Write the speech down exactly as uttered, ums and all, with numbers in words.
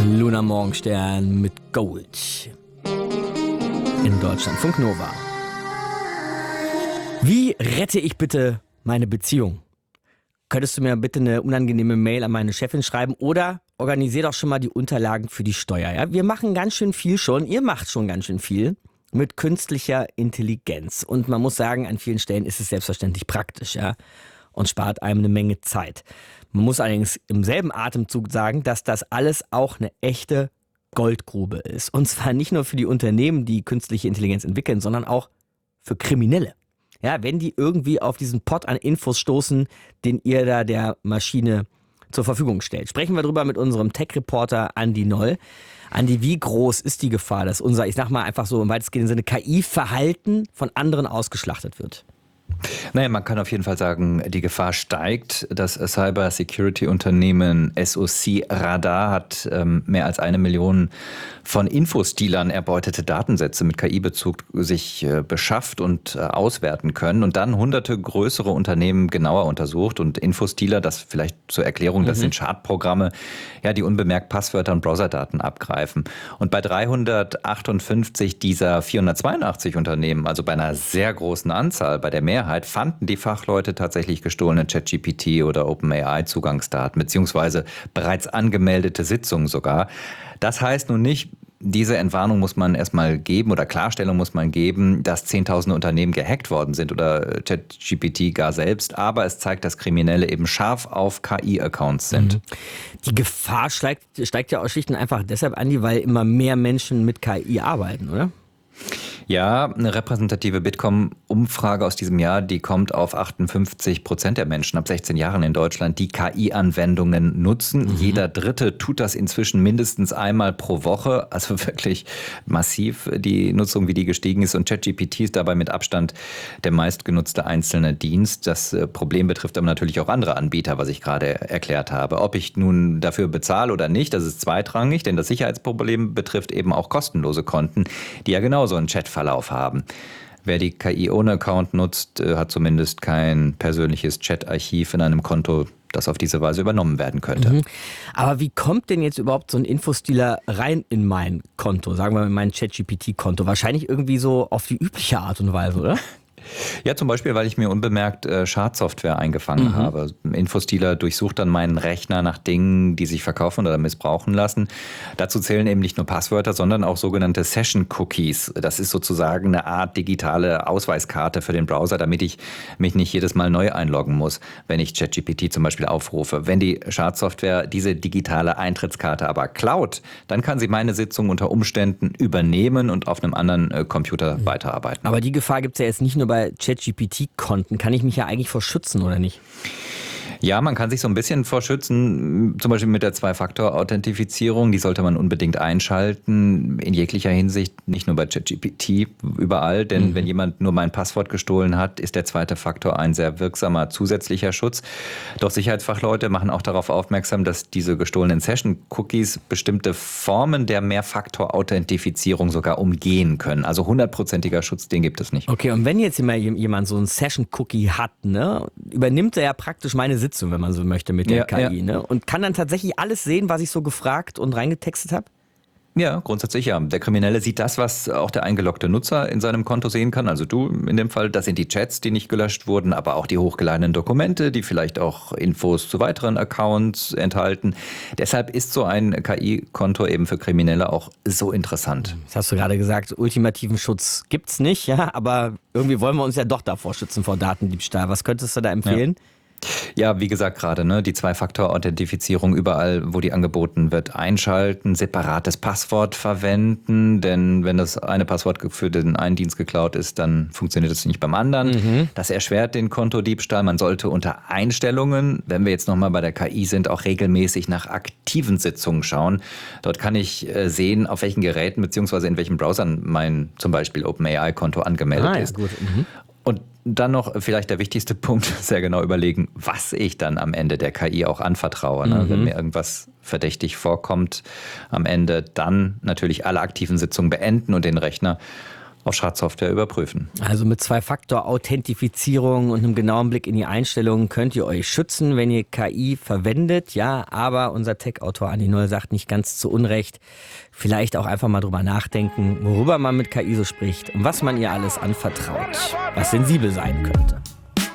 Lunar Morgenstern mit Gold. In Deutschland. Funk Nova. Wie rette ich bitte meine Beziehung? Könntest du mir bitte eine unangenehme Mail an meine Chefin schreiben oder organisier doch schon mal die Unterlagen für die Steuer. Ja? Wir machen ganz schön viel schon, ihr macht schon ganz schön viel mit künstlicher Intelligenz. Und man muss sagen, an vielen Stellen ist es selbstverständlich praktisch, ja, und spart einem eine Menge Zeit. Man muss allerdings im selben Atemzug sagen, dass das alles auch eine echte Goldgrube ist. Und zwar nicht nur für die Unternehmen, die künstliche Intelligenz entwickeln, sondern auch für Kriminelle. Ja, wenn die irgendwie auf diesen Pot an Infos stoßen, den ihr da der Maschine zur Verfügung stellt. Sprechen wir drüber mit unserem Tech-Reporter Andi Noll. Andi, wie groß ist die Gefahr, dass unser, ich sag mal einfach so im weitestgehenden Sinne, K I-Verhalten von anderen ausgeschlachtet wird? Naja, man kann auf jeden Fall sagen, die Gefahr steigt. Das Cyber-Security-Unternehmen S O C Radar hat ähm, mehr als eine Million von Infostealern erbeutete Datensätze mit K I-Bezug sich äh, beschafft und äh, auswerten können und dann hunderte größere Unternehmen genauer untersucht. Und Infostealer, das vielleicht zur Erklärung, das mhm. sind Schadprogramme, ja, die unbemerkt Passwörter und Browserdaten abgreifen. Und bei dreihundertachtundfünfzig dieser vierhundertzweiundachtzig Unternehmen, also bei einer sehr großen Anzahl, bei der Mehrheit, fanden die Fachleute tatsächlich gestohlene ChatGPT oder OpenAI-Zugangsdaten, beziehungsweise bereits angemeldete Sitzungen sogar. Das heißt nun nicht, diese Entwarnung muss man erstmal geben oder Klarstellung muss man geben, dass zehntausende Unternehmen gehackt worden sind oder ChatGPT gar selbst. Aber es zeigt, dass Kriminelle eben scharf auf K I-Accounts sind. Die Gefahr steigt, steigt ja auch schlicht und einfach deshalb an, weil immer mehr Menschen mit K I arbeiten, oder? Ja, eine repräsentative Bitkom-Umfrage aus diesem Jahr, die kommt auf achtundfünfzig Prozent der Menschen ab sechzehn Jahren in Deutschland, die K I-Anwendungen nutzen. Mhm. Jeder Dritte tut das inzwischen mindestens einmal pro Woche. Also wirklich massiv die Nutzung, wie die gestiegen ist. Und ChatGPT ist dabei mit Abstand der meistgenutzte einzelne Dienst. Das Problem betrifft aber natürlich auch andere Anbieter, was ich gerade erklärt habe. Ob ich nun dafür bezahle oder nicht, das ist zweitrangig, denn das Sicherheitsproblem betrifft eben auch kostenlose Konten, die ja genauso einen Chatverlauf haben. Wer die K I ohne Account nutzt, hat zumindest kein persönliches Chat-Archiv in einem Konto, das auf diese Weise übernommen werden könnte. Mhm. Aber wie kommt denn jetzt überhaupt so ein Infostealer rein in mein Konto, sagen wir mal in mein ChatGPT-Konto? Wahrscheinlich irgendwie so auf die übliche Art und Weise, oder? Ja, zum Beispiel, weil ich mir unbemerkt äh, Schadsoftware eingefangen mhm. habe. Infostealer durchsucht dann meinen Rechner nach Dingen, die sich verkaufen oder missbrauchen lassen. Dazu zählen eben nicht nur Passwörter, sondern auch sogenannte Session-Cookies. Das ist sozusagen eine Art digitale Ausweiskarte für den Browser, damit ich mich nicht jedes Mal neu einloggen muss, wenn ich ChatGPT zum Beispiel aufrufe. Wenn die Schadsoftware diese digitale Eintrittskarte aber klaut, dann kann sie meine Sitzung unter Umständen übernehmen und auf einem anderen äh, Computer mhm. weiterarbeiten. Aber die Gefahr gibt es ja jetzt nicht nur bei ChatGPT-Konten. Kann ich mich ja eigentlich vor schützen, oder nicht? Ja, man kann sich so ein bisschen vor schützen, zum Beispiel mit der Zwei-Faktor-Authentifizierung. Die sollte man unbedingt einschalten, in jeglicher Hinsicht, nicht nur bei ChatGPT, überall. Denn mhm. wenn jemand nur mein Passwort gestohlen hat, ist der zweite Faktor ein sehr wirksamer zusätzlicher Schutz. Doch Sicherheitsfachleute machen auch darauf aufmerksam, dass diese gestohlenen Session-Cookies bestimmte Formen der Mehrfaktor-Authentifizierung sogar umgehen können. Also hundertprozentiger Schutz, den gibt es nicht. Okay, und wenn jetzt jemand so einen Session-Cookie hat, ne, übernimmt er ja praktisch meine Sitzung, wenn man so möchte, mit der ja, K I, ja. ne? Und kann dann tatsächlich alles sehen, was ich so gefragt und reingetextet habe? Ja, grundsätzlich ja. Der Kriminelle sieht das, was auch der eingeloggte Nutzer in seinem Konto sehen kann. Also du in dem Fall, das sind die Chats, die nicht gelöscht wurden, aber auch die hochgeladenen Dokumente, die vielleicht auch Infos zu weiteren Accounts enthalten. Deshalb ist so ein K I-Konto eben für Kriminelle auch so interessant. Das hast du gerade gesagt, ultimativen Schutz gibt's nicht, ja, aber irgendwie wollen wir uns ja doch davor schützen vor Datendiebstahl. Was könntest du da empfehlen? Ja. Ja, wie gesagt gerade, ne, die Zwei-Faktor-Authentifizierung überall, wo die angeboten wird, einschalten, separates Passwort verwenden, denn wenn das eine Passwort für den einen Dienst geklaut ist, dann funktioniert es nicht beim anderen. Mhm. Das erschwert den Kontodiebstahl. Man sollte unter Einstellungen, wenn wir jetzt nochmal bei der K I sind, auch regelmäßig nach aktiven Sitzungen schauen. Dort kann ich sehen, auf welchen Geräten bzw. in welchen Browsern mein zum Beispiel OpenAI-Konto angemeldet ah, ja, ist. Gut. Mhm. Und dann noch vielleicht der wichtigste Punkt, sehr genau überlegen, was ich dann am Ende der K I auch anvertraue. Ne? Mhm. Wenn mir irgendwas verdächtig vorkommt am Ende, dann natürlich alle aktiven Sitzungen beenden und den Rechner auf Schadsoftware überprüfen. Also mit Zwei-Faktor-Authentifizierung und einem genauen Blick in die Einstellungen könnt ihr euch schützen, wenn ihr K I verwendet. Ja, aber unser Tech-Autor Andi Noll sagt nicht ganz zu Unrecht, vielleicht auch einfach mal drüber nachdenken, worüber man mit K I so spricht und was man ihr alles anvertraut, was sensibel sein könnte.